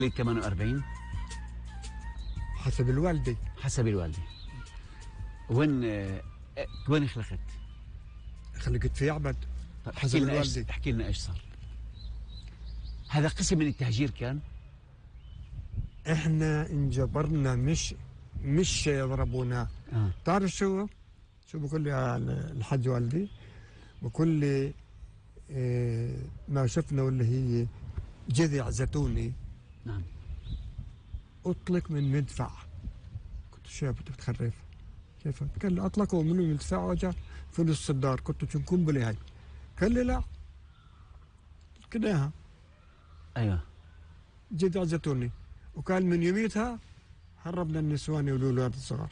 48 حسب الوالدة. حسب الوالدة. وين خلقت؟ خلقت في يعبد. حسب الوالدة. احكي لنا ايش صار. هذا قسم من التهجير كان؟ احنا انجبرنا، مش يضربونا. تعرف شو بقول لي الحاج والدي؟ بقول لي ما شفنا واللي هي جذع زيتوني. نعم. اطلق من مدفع. كنت شاب بتخرف كيف؟ قال لي اطلقوا من المدفع وجا في نص الدار. كنت تنكم بلي هاي. قال لي لا كداها. ايوه. جذع زيتوني. وكان من يوميتها هربنا النسوان والولاد الصغار.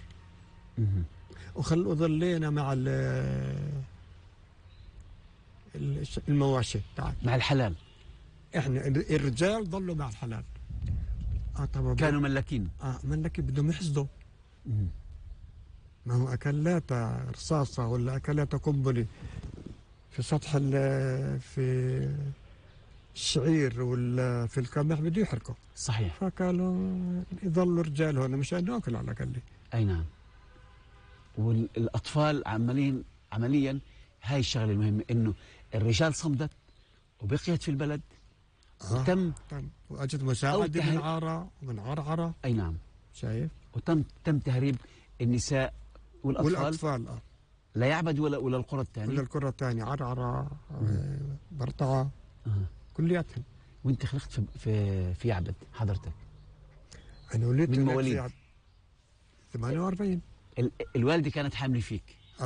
وظلينا مع المواشي. تعال مع الحلال. احنا الرجال ضلوا مع الحلال. طبعا كانوا ملكين. ملكين بدهم يحصدوا. ما هو اكلات رصاصه ولا اكلات قنبله في سطح في الشعير ولا في القمح بده يحرقوا. صحيح. فقالوا يضلوا رجال هون مشان ناكل على الاقل. اي نعم. والاطفال عمليا هاي الشغله المهمه انه الرجال صمدت وبقيت في البلد. وتم واجت مساعده من عاره ومن عرعره. اي نعم. شايف. وتم تهريب النساء والاطفال. لا يعبد ولا القرى الثانيه. ولا القرى الثانيه عرعره برطعه. كلياتهم. وانت خلقت في يعبد حضرتك؟ انا ولدت من مواليد 48. الوالده كانت حامله فيك؟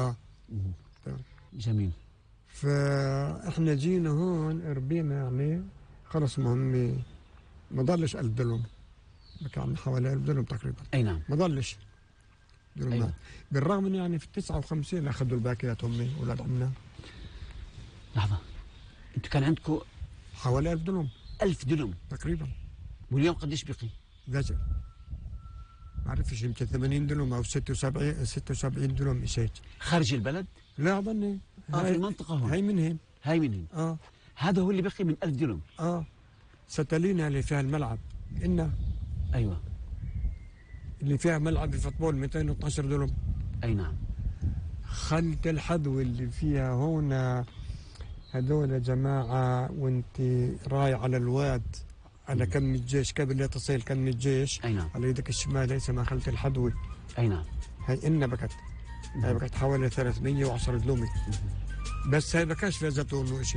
جميل. فاحنا جينا هون ربينا يعني خلص المهم ما ضلش 1000 دلم. كان حوالي 1000 دلم تقريبا. اي نعم. ما ضلش دلم. أيوة. بالرغم من يعني في 59 اخذوا الباقيات امي اولاد عمنا. لحظه، انتوا كان عندكم حوالي 1000 دلم. 1000 دلم تقريبا. واليوم قديش بقي؟ ما بعرفش يمكن 80 دلم او 76 دلم مشيت. خارج البلد؟ لا ظني. في المنطقة هون. هاي من هين. هذا هو اللي بقي من 1000 دلم. ستالينا اللي فيها الملعب ايوه. اللي فيها ملعب الفوتبول 212 دلم. اي نعم. خلة الحذو اللي فيها هون هذول يا جماعة وانت رايح على الواد على كم الجيش قبل لا تصل كم الجيش. اي نعم. على يدك الشمال اسمها خلة الحذوي. اي نعم. هي بكت. هي بكت حوالي 310 دلومي. بس هي بكاش فيها زيتون وشيء.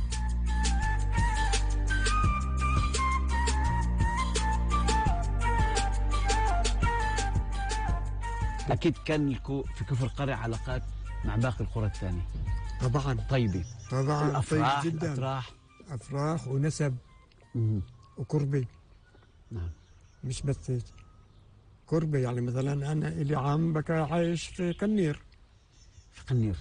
اكيد كان لكم في كفر قرع علاقات مع باقي القرى الثانيه. طبعا. طيبه. طبعا. الافراح طيب جدا. افراح ونسب. وقربي. نعم. مش بس هيك. قربي يعني مثلا انا الي عم بكى عايش في قنير. في قنير.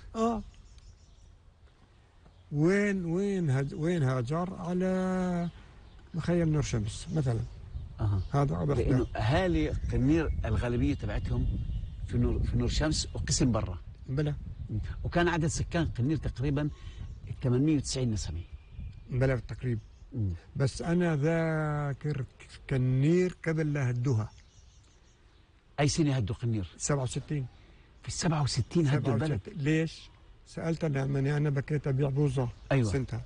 وين هاجر على مخيم نور شمس مثلا. هذا لانه اهالي قنير الغالبيه تبعتهم في نور شمس وقسم برا. بلا. وكان عدد سكان قنير تقريبا 890 نسمه. بلا بالتقريب. بس انا ذاكر قنير قبل لا هدوها. اي سنه هدوا قنير؟ 67. في 67 هدوا البلد. ليش؟ سالت انا بكيت ابيع بوظه. ايوه. سنتها.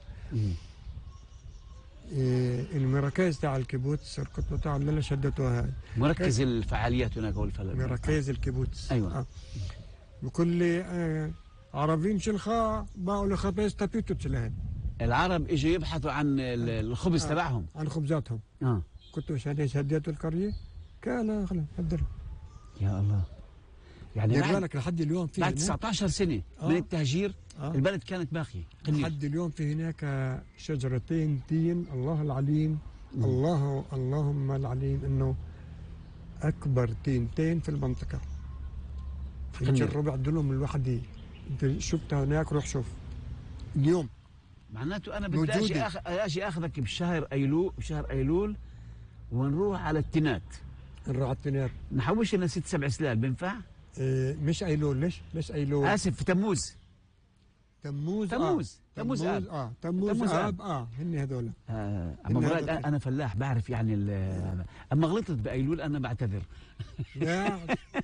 المراكز تاع الكيبوتس القطبه تاع اللي شدتوها هاي مركز الفعاليات هناك مراكز الكيبوتس. ايوه. بكل عربيين شلخا باعوا لخبيز تابيتو تلهن. العرب اجوا يبحثوا عن الخبز تبعهم، عن خبزاتهم. كنت مش هديتوا القريه كان خلص هدروا. يا الله. يعني بالك لحد اليوم في بعد 19 سنه من التهجير البلد كانت باقيه. لحد اليوم في هناك شجرتين تين. الله العليم. اللهم العليم انه اكبر تينتين في المنطقه. يمكن ربع دلم الوحده. انت شفتها هناك روح شوف اليوم. معناته انا بدي اجي اخذك بشهر ايلول ونروح على التنات. نروح على التنات نحوش لنا 6 7 سلال بينفع؟ مش ايلول. ليش ايلول؟ اسف، في تموز. تموز تموز تموز آب. تموز آب هن هذول. أما مراد أنا فلاح بعرف يعني أما غلطت بأيلول أنا بعتذر. لا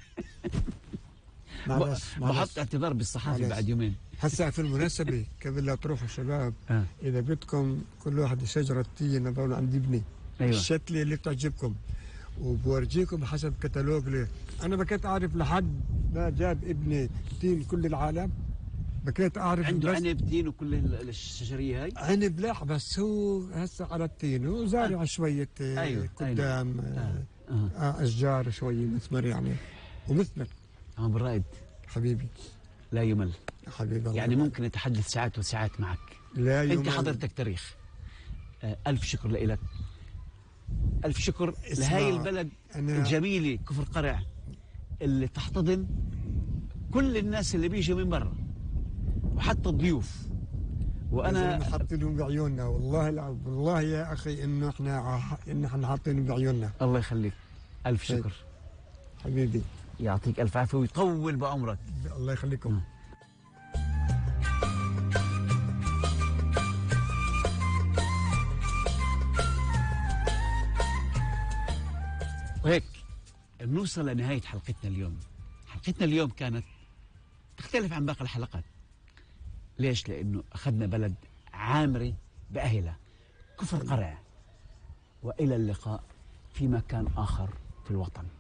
بحط اعتذار بالصحافي بعد يومين. هسه في المناسبة قبل لا تروحوا الشباب إذا بدكم كل واحد شجرة تين هذول عندي ابني. أيوة. الشتلة اللي بتعجبكم وبورجيكم حسب كتالوج ليه. أنا بكيت أعرف لحد ما جاب ابني تين كل العالم، بكيت أعرف عنده عنب تين وكل الشجرية هاي. عنب لا بس هو هسه على التين وزارع شوية قدام أشجار شوية مثمر يعني ومثمر. عم بالرائد حبيبي لا يمل حبيبي يعني ممكن نتحدث ساعات وساعات معك. لا يمل. أنت حضرتك تاريخ. ألف شكر لك، ألف شكر لهاي البلد الجميلة كفر قرع اللي تحتضن كل الناس اللي بيجوا من برا وحتى الضيوف. وانا حاطينهم بعيوننا والله والله يا اخي انه احنا حاطينهم بعيوننا. الله يخليك، الف شكر حبيبي، يعطيك الف عافيه ويطول بعمرك. الله يخليكم. وهيك بنوصل لنهايه حلقتنا اليوم. حلقتنا اليوم كانت تختلف عن باقي الحلقات. ليش؟ لأنه أخذنا بلد عامرة بأهلها كفر قرع. وإلى اللقاء في مكان آخر في الوطن.